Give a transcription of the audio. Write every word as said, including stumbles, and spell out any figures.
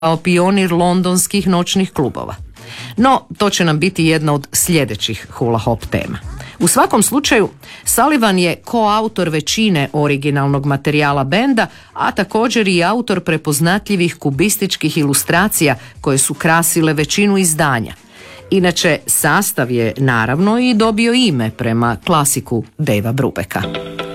kao pionir londonskih noćnih klubova. No, to će nam biti jedna od sljedećih hula hop tema. U svakom slučaju, Sullivan je koautor većine originalnog materijala benda, a također i autor prepoznatljivih kubističkih ilustracija koje su krasile većinu izdanja. Inače, sastav je naravno i dobio ime prema klasiku Davea Brubecka.